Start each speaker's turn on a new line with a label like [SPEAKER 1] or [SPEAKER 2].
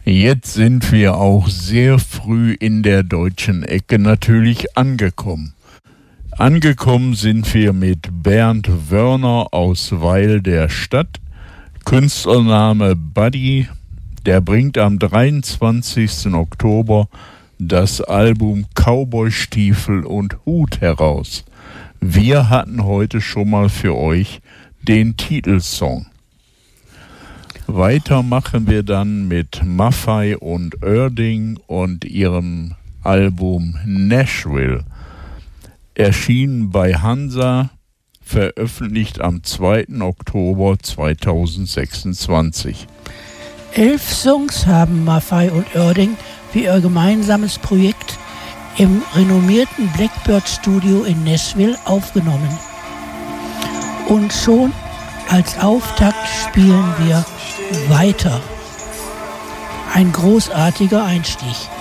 [SPEAKER 1] Jetzt sind wir auch sehr früh in der deutschen Ecke natürlich angekommen. Angekommen sind wir mit Bernd Wörner aus Weil der Stadt, Künstlername Buddy. Der bringt am 23. Oktober das Album Cowboystiefel und Hut heraus. Wir hatten heute schon mal für euch den Titelsong. Weiter machen wir dann mit Maffay und Oerding und ihrem Album Nashville. Erschienen bei Hansa, veröffentlicht am 2. Oktober 2026.
[SPEAKER 2] 11 Songs haben Maffay und Oerding für ihr gemeinsames Projekt im renommierten Blackbird Studio in Nashville aufgenommen. Und schon als Auftakt spielen wir Weiter. Ein großartiger Einstieg.